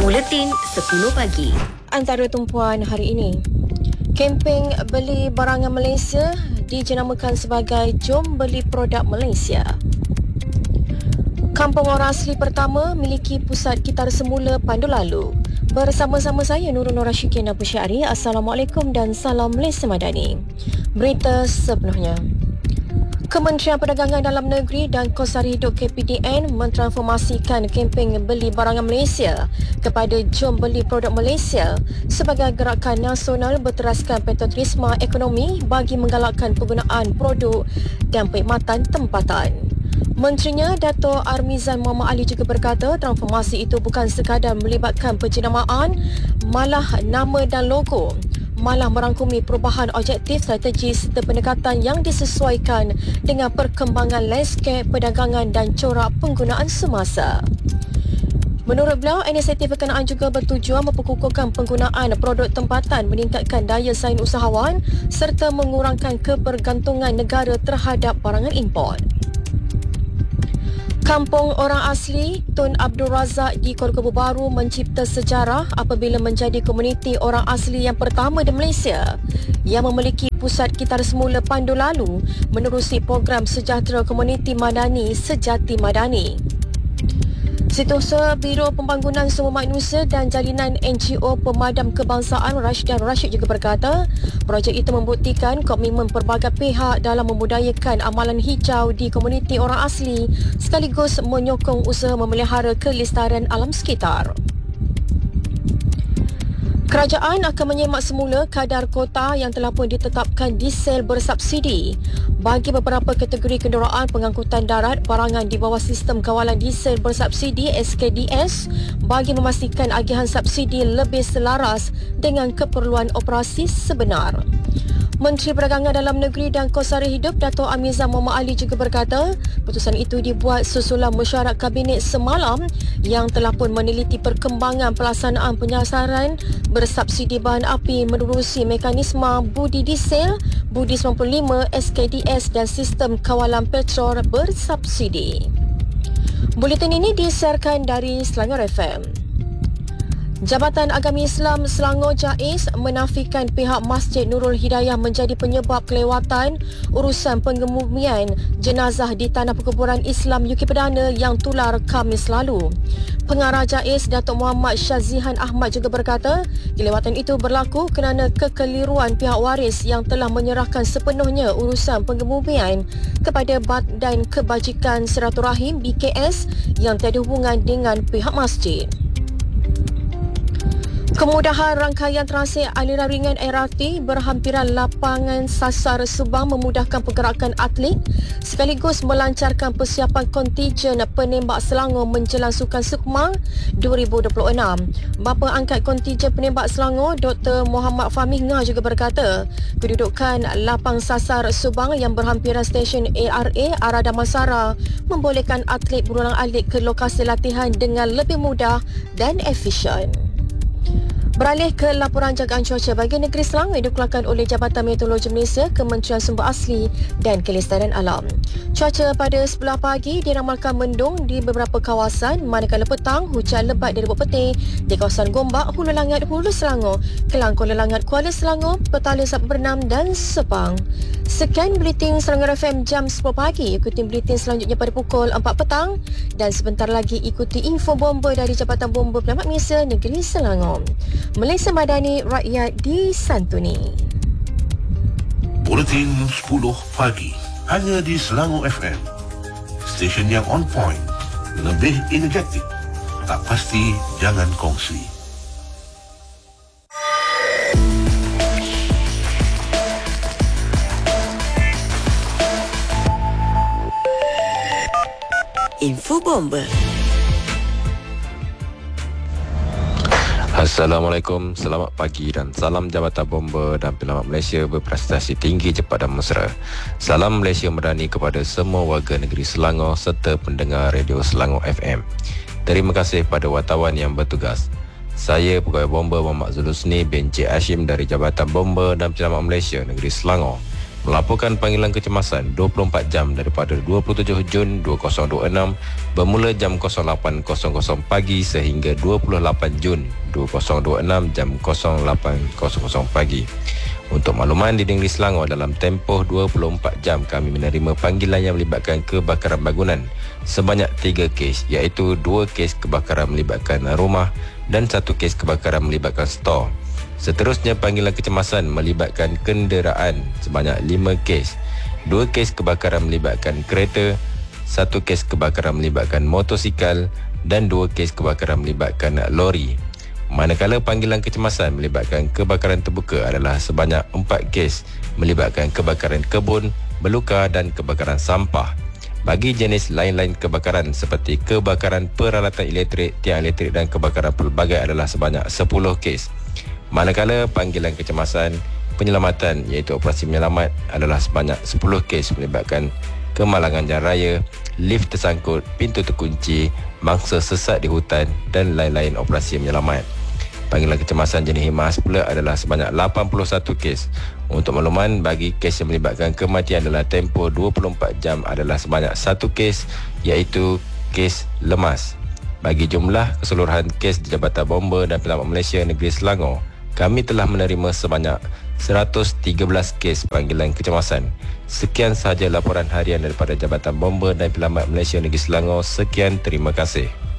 Buletin 10 pagi. Antara tumpuan hari ini, kempen beli barangan Malaysia dijenamakan sebagai Jom Beli Produk Malaysia. Kampung orang asli pertama miliki pusat kitar semula Pandu Lalu. Bersama-sama saya Nurul Nur Rashikin Abu Syari. Assalamualaikum dan salam Malaysia Madani. Berita sepenuhnya. Kementerian Perdagangan Dalam Negeri dan Kos Sara Hidup KPDN mentransformasikan kempen Beli Barangan Malaysia kepada Jom Beli Produk Malaysia sebagai gerakan nasional berteraskan petorisma ekonomi bagi menggalakkan penggunaan produk dan perkhidmatan tempatan. Menterinya Dato' Armizan Muhammad Ali juga berkata transformasi itu bukan sekadar melibatkan penjenamaan, malah nama dan logo, malah merangkumi perubahan objektif strategi serta pendekatan yang disesuaikan dengan perkembangan landscape perdagangan dan corak penggunaan semasa. Menurut beliau, inisiatif berkenaan juga bertujuan memperkukuhkan penggunaan produk tempatan, meningkatkan daya saing usahawan serta mengurangkan kebergantungan negara terhadap barangan import. Kampung orang asli Tun Abdul Razak di Kuala Lumpur Baru mencipta sejarah apabila menjadi komuniti orang asli yang pertama di Malaysia yang memiliki pusat kitar semula Pandu Lalu menerusi program Sejahtera Komuniti Madani Sejati Madani. Setiausaha Biro Pembangunan Sumber Manusia dan Jalinan NGO Pemadam Kebangsaan Rashdan Rashid juga berkata, projek itu membuktikan komitmen pelbagai pihak dalam memudayakan amalan hijau di komuniti orang asli sekaligus menyokong usaha memelihara kelestarian alam sekitar. Kerajaan akan menyemak semula kadar kota yang telah pun ditetapkan diesel bersubsidi bagi beberapa kategori kenderaan pengangkutan darat barangan di bawah sistem kawalan diesel bersubsidi SKDS bagi memastikan agihan subsidi lebih selaras dengan keperluan operasi sebenar. Menteri Perdagangan Dalam Negeri dan Kos Sara Hidup Dato' Armizan Muhammad Ali juga berkata, keputusan itu dibuat susulan mesyuarat Kabinet semalam yang telah pun meneliti perkembangan pelaksanaan penyasaran bersubsidi bahan api menerusi mekanisme budi diesel, budi 95, SKDS dan sistem kawalan petrol bersubsidi. Buletin ini disiarkan dari Selangor FM. Jabatan Agama Islam Selangor JAIS menafikan pihak Masjid Nurul Hidayah menjadi penyebab kelewatan urusan pengebumian jenazah di Tanah Perkuburan Islam UK Perdana yang tular Khamis lalu. Pengarah JAIS Datuk Muhammad Syazihan Ahmad juga berkata, kelewatan itu berlaku kerana kekeliruan pihak waris yang telah menyerahkan sepenuhnya urusan pengebumian kepada Badan Kebajikan Silaturahim BKS yang tiada hubungan dengan pihak masjid. Kemudahan rangkaian transit aliran ringan LRT berhampiran lapangan sasar Subang memudahkan pergerakan atlet sekaligus melancarkan persiapan kontijen penembak Selangor menjelang Sukan Sukma 2026. Bapa Angkat Kontijen Penembak Selangor Dr. Muhammad Fahmi Ngah juga berkata, kedudukan lapang sasar Subang yang berhampiran stesen ARA arah Damansara membolehkan atlet berulang-alik ke lokasi latihan dengan lebih mudah dan efisien. Beralih ke laporan jagaan cuaca bagi negeri Selangor yang dikeluarkan oleh Jabatan Meteorologi Malaysia, Kementerian Sumber Asli dan Kelestarian Alam. Cuaca pada sebelah pagi diramalkan mendung di beberapa kawasan, manakala petang hujan lebat dari petang di kawasan Gombak, Hulu Langat, Hulu Selangor, Kelang Kuala Langat, Kuala Selangor, Petaling Sabtu Bernam dan Sepang. Sekian Buletin Selangor FM jam 10 pagi. Ikuti buletin selanjutnya pada pukul 4 petang dan sebentar lagi ikuti info bomba dari Jabatan Bomba Penyelamat Malaysia Negeri Selangor. Malaysia Madani, rakyat disantuni. Buletin 10 pagi hanya di Selangor FM. Stesen yang on point, lebih energetik. Tak pasti jangan kongsi. Info bomba. Assalamualaikum, selamat pagi dan salam Jabatan Bomba dan Penyelamat Malaysia berprestasi tinggi, cepat dan mesra. Salam Malaysia Madani kepada semua warga negeri Selangor serta pendengar Radio Selangor FM. Terima kasih pada wartawan yang bertugas. Saya Pegawai Bomba Muhammad Zulusni bin Cik Hashim dari Jabatan Bomba dan Penyelamat Malaysia Negeri Selangor melaporkan panggilan kecemasan 24 jam daripada 27 Jun 2026 bermula jam 08.00 pagi sehingga 28 Jun 2026 jam 08.00 pagi. Untuk makluman, di negeri Selangor dalam tempoh 24 jam kami menerima panggilan yang melibatkan kebakaran bangunan sebanyak 3 kes, iaitu 2 kes kebakaran melibatkan rumah dan 1 kes kebakaran melibatkan stor. Seterusnya, panggilan kecemasan melibatkan kenderaan sebanyak 5 kes, 2 kes kebakaran melibatkan kereta, 1 kes kebakaran melibatkan motosikal dan 2 kes kebakaran melibatkan lori. Manakala panggilan kecemasan melibatkan kebakaran terbuka adalah sebanyak 4 kes melibatkan kebakaran kebun, beluka dan kebakaran sampah. Bagi jenis lain-lain kebakaran seperti kebakaran peralatan elektrik, tiang elektrik dan kebakaran pelbagai adalah sebanyak 10 kes. Manakala panggilan kecemasan penyelamatan iaitu operasi menyelamat adalah sebanyak 10 kes melibatkan kemalangan jalan raya, lift tersangkut, pintu terkunci, mangsa sesat di hutan dan lain-lain operasi menyelamat. Panggilan kecemasan jenis himas pula adalah sebanyak 81 kes. Untuk makluman, bagi kes yang melibatkan kematian dalam tempoh 24 jam adalah sebanyak 1 kes iaitu kes lemas. Bagi jumlah keseluruhan kes di Jabatan Bomba dan Penyelamat Malaysia Negeri Selangor, kami telah menerima sebanyak 113 kes panggilan kecemasan. Sekian sahaja laporan harian daripada Jabatan Bomba dan Penyelamat Malaysia Negeri Selangor. Sekian, terima kasih.